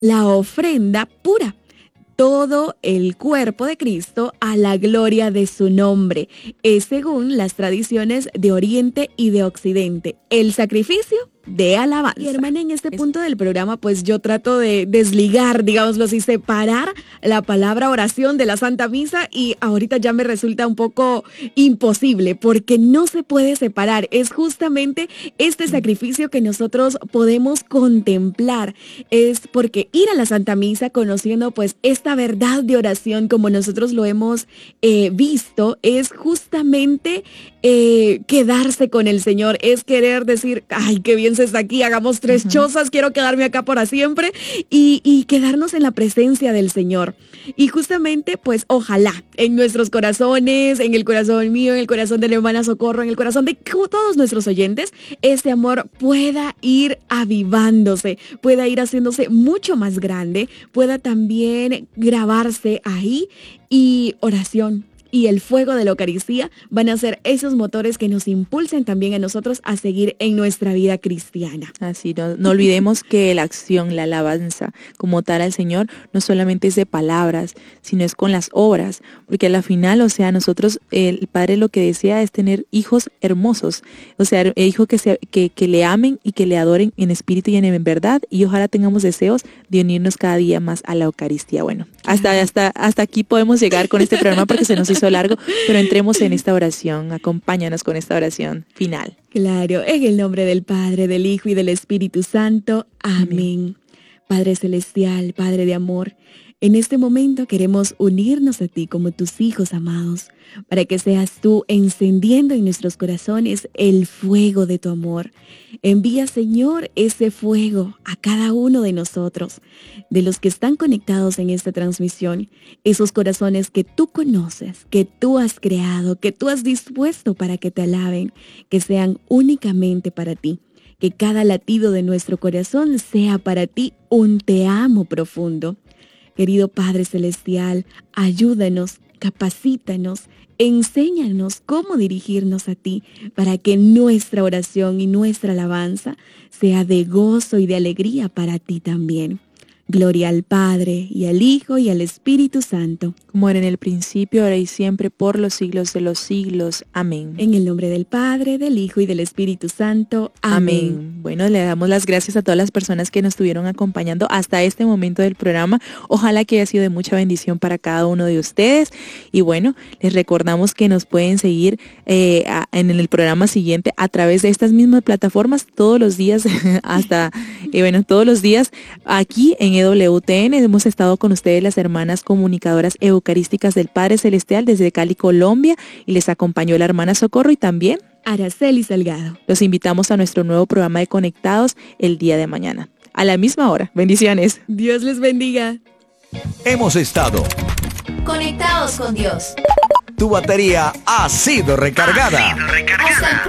la ofrenda pura, todo el cuerpo de Cristo a la gloria de su nombre. Es según las tradiciones de Oriente y de Occidente. El sacrificio de alabanza. Y hermana, en este punto del programa, pues yo trato de desligar, digámoslo así, separar la palabra oración de la Santa Misa, y ahorita ya me resulta un poco imposible porque no se puede separar. Es justamente este sacrificio que nosotros podemos contemplar. Es porque ir a la Santa Misa conociendo pues esta verdad de oración como nosotros lo hemos visto, es justamente quedarse con el Señor, es querer decir, ay, qué bien se está aquí, hagamos tres chozas, quiero quedarme acá para siempre, y quedarnos en la presencia del Señor. Y justamente, pues, ojalá en nuestros corazones, en el corazón mío, en el corazón de la hermana Socorro, en el corazón de todos nuestros oyentes, este amor pueda ir avivándose, pueda ir haciéndose mucho más grande, pueda también grabarse ahí, y oración y el fuego de la Eucaristía van a ser esos motores que nos impulsen también a nosotros a seguir en nuestra vida cristiana. Así, no olvidemos que la acción, la alabanza como tal al Señor, no solamente es de palabras, sino es con las obras, porque a la final, o sea, nosotros, el Padre lo que desea es tener hijos hermosos, o sea, hijos que le amen y que le adoren en espíritu y en verdad, y ojalá tengamos deseos de unirnos cada día más a la Eucaristía. Bueno, hasta aquí podemos llegar con este programa porque se nos hizo largo, pero entremos en esta oración. Acompáñanos con esta oración final. Claro, en el nombre del Padre, del Hijo y del Espíritu Santo. Amén. Padre celestial, Padre de amor, en este momento queremos unirnos a ti como tus hijos amados, para que seas tú encendiendo en nuestros corazones el fuego de tu amor. Envía, Señor, ese fuego a cada uno de nosotros, de los que están conectados en esta transmisión, esos corazones que tú conoces, que tú has creado, que tú has dispuesto para que te alaben, que sean únicamente para ti. Que cada latido de nuestro corazón sea para ti un te amo profundo. Querido Padre Celestial, ayúdanos, capacítanos, enséñanos cómo dirigirnos a ti para que nuestra oración y nuestra alabanza sea de gozo y de alegría para ti también. Gloria al Padre, y al Hijo, y al Espíritu Santo. Como era en el principio, ahora y siempre, por los siglos de los siglos. Amén. En el nombre del Padre, del Hijo y del Espíritu Santo. Amén. Bueno, le damos las gracias a todas las personas que nos estuvieron acompañando hasta este momento del programa. Ojalá que haya sido de mucha bendición para cada uno de ustedes. Y bueno, les recordamos que nos pueden seguir en el programa siguiente a través de estas mismas plataformas todos los días todos los días aquí en EWTN. Hemos estado con ustedes las hermanas comunicadoras eucarísticas del Padre Celestial desde Cali, Colombia, y les acompañó la hermana Socorro y también Araceli Salgado. Los invitamos a nuestro nuevo programa de Conectados el día de mañana, a la misma hora. Bendiciones. Dios les bendiga. Hemos estado conectados con Dios. Tu batería ha sido recargada. Hasta el